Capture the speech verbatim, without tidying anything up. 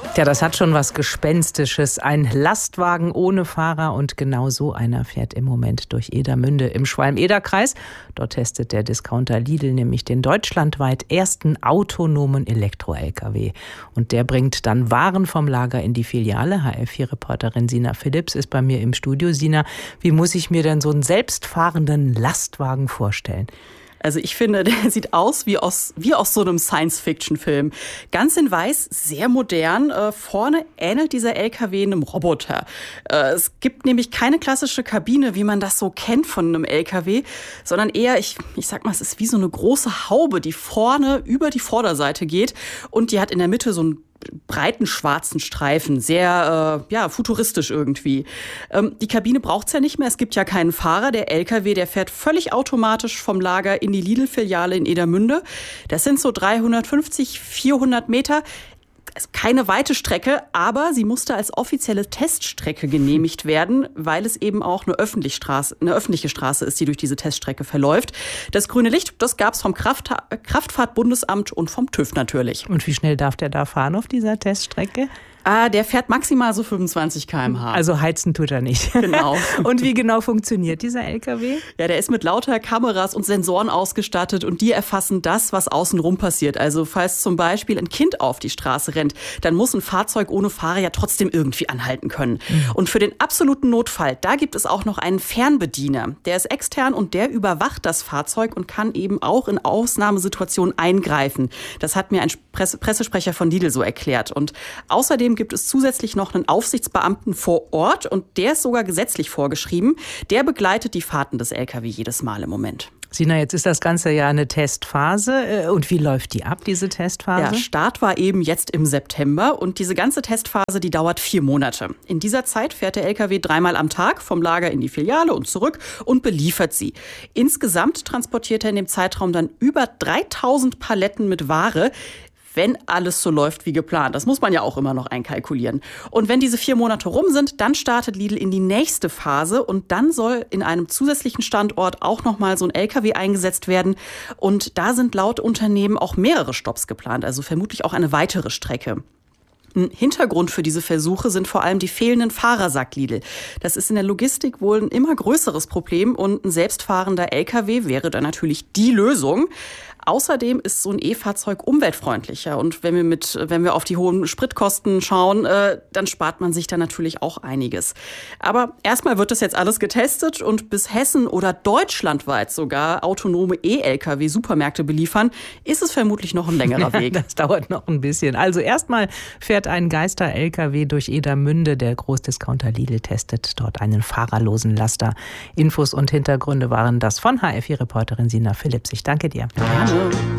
Tja, das hat schon was Gespenstisches. Ein Lastwagen ohne Fahrer und genau so einer fährt im Moment durch Edermünde im Schwalm-Eder-Kreis. Dort testet der Discounter Lidl nämlich den deutschlandweit ersten autonomen Elektro-L K W. Und der bringt dann Waren vom Lager in die Filiale. H R vier Reporterin Sina Philipps ist bei mir im Studio. Sina, wie muss ich mir denn so einen selbstfahrenden Lastwagen vorstellen? Also ich finde, der sieht aus wie aus, wie aus so einem Science-Fiction-Film. Ganz in weiß, sehr modern. Äh, vorne ähnelt dieser L K W einem Roboter. Äh, es gibt nämlich keine klassische Kabine, wie man das so kennt von einem L K W, sondern eher, ich, ich sag mal, es ist wie so eine große Haube, die vorne über die Vorderseite geht und die hat in der Mitte so ein breiten schwarzen Streifen, sehr äh, ja futuristisch irgendwie. Ähm, die Kabine braucht's ja nicht mehr, es gibt ja keinen Fahrer. Der L K W, der fährt völlig automatisch vom Lager in die Lidl-Filiale in Edermünde. Das sind so dreihundertfünfzig, vierhundert Meter. Also keine weite Strecke, aber sie musste als offizielle Teststrecke genehmigt werden, weil es eben auch eine öffentliche Straße, eine öffentliche Straße ist, die durch diese Teststrecke verläuft. Das grüne Licht, das gab es vom Kraft, Kraftfahrtbundesamt und vom TÜV natürlich. Und wie schnell darf der da fahren auf dieser Teststrecke? Ah, der fährt maximal so fünfundzwanzig Kilometer pro Stunde. Also heizen tut er nicht. Genau. Und wie genau funktioniert dieser L K W? Ja, der ist mit lauter Kameras und Sensoren ausgestattet und die erfassen das, was außenrum passiert. Also falls zum Beispiel ein Kind auf die Straße rennt, dann muss ein Fahrzeug ohne Fahrer ja trotzdem irgendwie anhalten können. Mhm. Und für den absoluten Notfall, da gibt es auch noch einen Fernbediener. Der ist extern und der überwacht das Fahrzeug und kann eben auch in Ausnahmesituationen eingreifen. Das hat mir ein Presse- Pressesprecher von Lidl so erklärt. Und außerdem gibt es zusätzlich noch einen Aufsichtsbeamten vor Ort und der ist sogar gesetzlich vorgeschrieben. Der begleitet die Fahrten des L K W jedes Mal im Moment. Sina, jetzt ist das Ganze ja eine Testphase. Und wie läuft die ab, diese Testphase? Ja, Start war eben jetzt im September und diese ganze Testphase, die dauert vier Monate. In dieser Zeit fährt der L K W dreimal am Tag vom Lager in die Filiale und zurück und beliefert sie. Insgesamt transportiert er in dem Zeitraum dann über dreitausend Paletten mit Ware, wenn alles so läuft wie geplant. Das muss man ja auch immer noch einkalkulieren. Und wenn diese vier Monate rum sind, dann startet Lidl in die nächste Phase und dann soll in einem zusätzlichen Standort auch nochmal so ein L K W eingesetzt werden. Und da sind laut Unternehmen auch mehrere Stopps geplant, also vermutlich auch eine weitere Strecke. Ein Hintergrund für diese Versuche sind vor allem die fehlenden Fahrer, sagt Lidl. Das ist in der Logistik wohl ein immer größeres Problem und ein selbstfahrender L K W wäre dann natürlich die Lösung. Außerdem ist so ein E-Fahrzeug umweltfreundlicher und wenn wir mit, wenn wir auf die hohen Spritkosten schauen, äh, dann spart man sich da natürlich auch einiges. Aber erstmal wird das jetzt alles getestet und bis Hessen oder deutschlandweit sogar autonome E-L K W-Supermärkte beliefern, ist es vermutlich noch ein längerer Weg. Das dauert noch ein bisschen. Also erstmal fährt ein Geister-L K W durch Edermünde. Der Großdiscounter Lidl testet dort einen fahrerlosen Laster. Infos und Hintergründe waren das von H R vier Reporterin Sina Philipps. Ich danke dir. Ja.